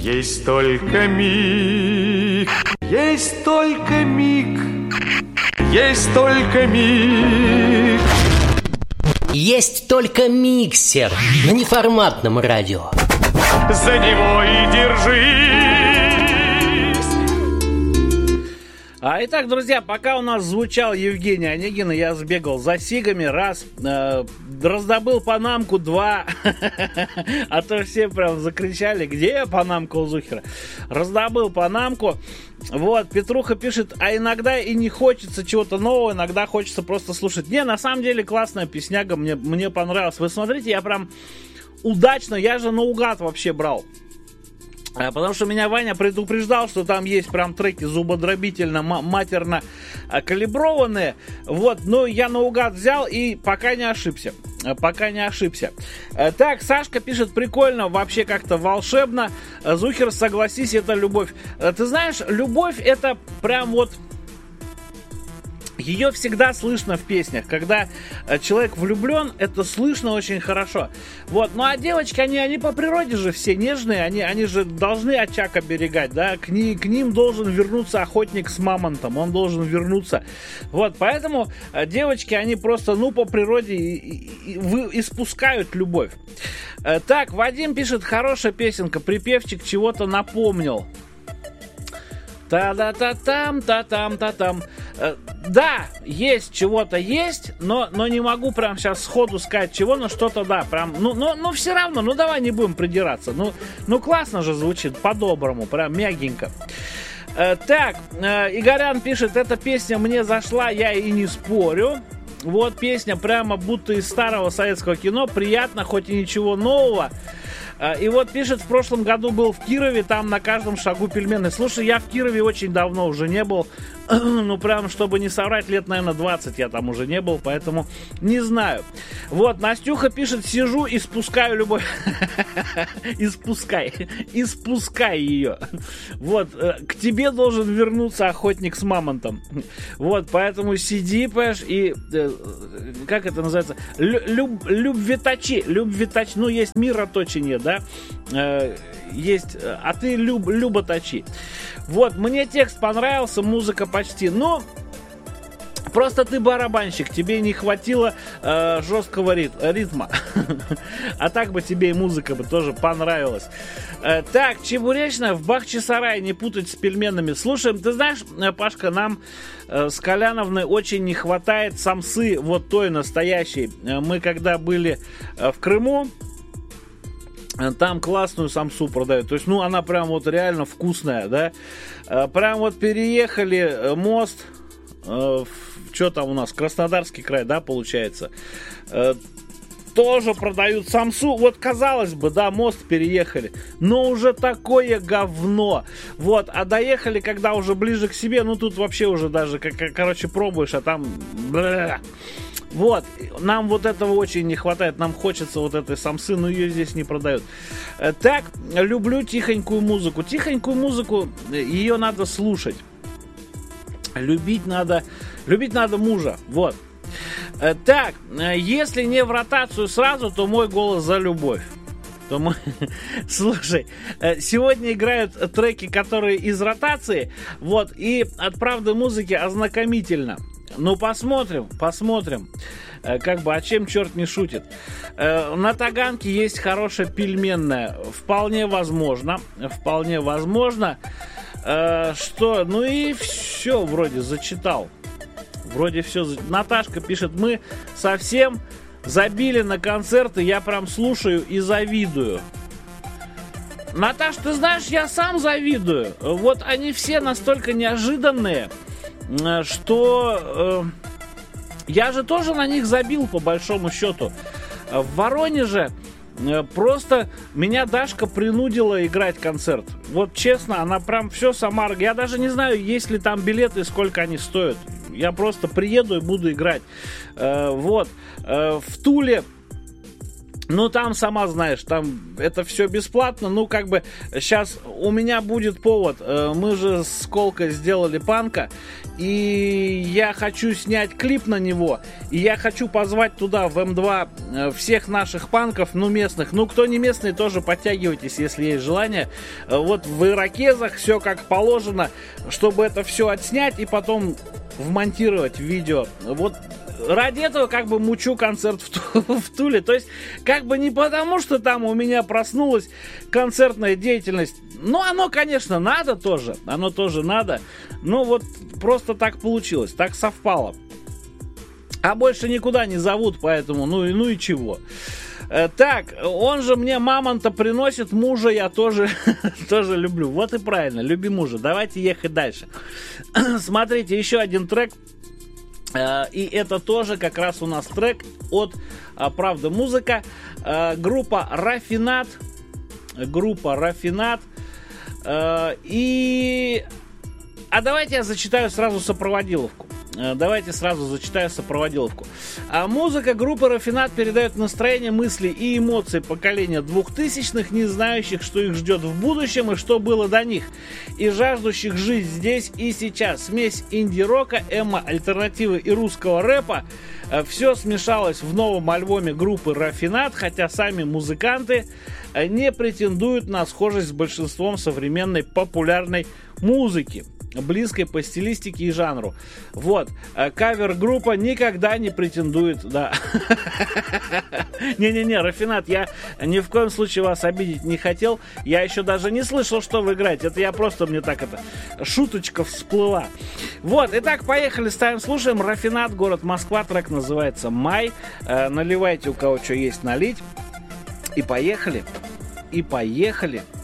Есть только миг, есть только миг, есть только миг. Есть только миксер на неформатном радио. За него и держись. Итак, друзья, пока у нас звучал Евгений Онегин, я сбегал за сигами, раздобыл панамку, 2, а то все прям закричали, где панамка у Зухера. Раздобыл панамку. Вот, Петруха пишет, а иногда и не хочется чего-то нового, иногда хочется просто слушать. Не, на самом деле классная песняга, мне понравилась. Вы смотрите, я прям удачно, я же наугад вообще брал. Потому что меня Ваня предупреждал, что там есть прям треки зубодробительно, матерно калиброванные. Вот, но я наугад взял и пока не ошибся. Так, Сашка пишет, прикольно, вообще как-то волшебно. Зухер, согласись, это любовь. Ты знаешь, любовь это прям вот... Ее всегда слышно в песнях. Когда человек влюблен, это слышно очень хорошо. Вот. Ну а девочки, они по природе же все нежные, они же должны очаг оберегать, да. К ним должен вернуться охотник с мамонтом, он должен вернуться. Вот, поэтому девочки, они просто, по природе испускают любовь. Так, Вадим пишет, хорошая песенка, припевчик чего-то напомнил. Та-да-та-там, та-там. Да, есть чего-то есть, но не могу прям сейчас сходу сказать чего, но что-то да, прям, все равно, давай не будем придираться. Классно же звучит, по-доброму, прям мягенько. Так, Игорян пишет, эта песня мне зашла, я и не спорю. Вот песня прямо будто из старого советского кино, приятно, хоть и ничего нового. И вот пишет, в прошлом году был в Кирове, там на каждом шагу пельмены. Слушай, я в Кирове очень давно уже не был. Прям, чтобы не соврать, лет, наверное, 20 я там уже не был, поэтому не знаю. Вот, Настюха пишет, сижу и спускаю любовь. Испускай ее. Вот, к тебе должен вернуться охотник с мамонтом. Вот, поэтому сиди, понимаешь, и, как это называется, любвитачи, есть мироточение, да, есть, а ты люботочи. Вот, мне текст понравился, музыка почти, просто ты барабанщик, тебе не хватило жесткого ритма. А так бы тебе и музыка бы тоже понравилась. Так, чебуречная в Бахчисарае, не путать с пельменами. Слушаем, ты знаешь, Пашка, нам с Коляновной очень не хватает самсы, вот той настоящей. Мы когда были в Крыму, там классную самсу продают. То есть, она прям вот реально вкусная, да. Прям вот переехали мост, что там у нас, Краснодарский край, да, получается. Тоже продают самсу. Вот, казалось бы, да, мост переехали, но уже такое говно. Вот, а доехали, когда уже ближе к себе, тут вообще уже даже, пробуешь, а там... Вот, нам вот этого очень не хватает, нам хочется вот этой самсы, но ее здесь не продают. Так, люблю тихонькую музыку. Тихонькую музыку, ее надо слушать. Любить надо мужа, вот. Так, если не в ротацию сразу, то мой голос за любовь. Слушай, сегодня играют треки, которые из ротации, вот, и от правды музыки ознакомительно. Посмотрим, о чем черт не шутит. На Таганке есть хорошая пельменная, вполне возможно, что, и все, вроде зачитал. Наташка пишет, мы совсем забили на концерты, я прям слушаю и завидую. Наташ, ты знаешь, я сам завидую. Вот они все настолько неожиданные, что я же тоже на них забил, по большому счету. В Воронеже просто меня Дашка принудила играть концерт. Вот честно, она прям все сама... Я даже не знаю, есть ли там билеты, сколько они стоят. Я просто приеду и буду играть. Вот. В Туле Ну, там, сама знаешь, там это все бесплатно. Ну, как бы, сейчас у меня будет повод. Мы же с Колкой сделали панка, и я хочу снять клип на него. И я хочу позвать туда, в М2, всех наших панков, ну, местных. Ну, кто не местный, тоже подтягивайтесь, если есть желание. Вот в ирокезах все как положено, чтобы это все отснять и потом вмонтировать в видео. Вот ради этого как бы мучу концерт в Туле. То есть как бы не потому, что там у меня проснулась концертная деятельность. Ну, оно, конечно, надо тоже. Оно тоже надо. Но вот просто так получилось. Так совпало. А больше никуда не зовут, поэтому ну и чего. Так, он же мне мамонта приносит, мужа я тоже, тоже люблю. Вот и правильно, люби мужа. Давайте ехать дальше. Смотрите, еще один трек. И это тоже как раз у нас трек от «Правда музыка». Группа «Рафинат». Группа «Рафинат». А давайте я зачитаю сразу сопроводиловку. Музыка группы «Рафинат» передает настроение, мысли и эмоции поколения 2000-х, не знающих, что их ждет в будущем и что было до них, и жаждущих жить здесь и сейчас. Смесь инди-рока, эмо, альтернативы и русского рэпа. Все смешалось в новом альбоме группы «Рафинат», хотя сами музыканты не претендуют на схожесть с большинством современной популярной музыки, близкой по стилистике и жанру. Вот. Кавер-группа никогда не претендует, да. Не-не-не, Рафинат, я ни в коем случае вас обидеть не хотел. Я еще даже не слышал, что вы играете. Это я просто, мне так это, шуточка всплыла. Вот, итак, поехали, ставим, слушаем. Рафинат, город Москва, трек называется «Май». Наливайте, у кого что есть налить. И поехали.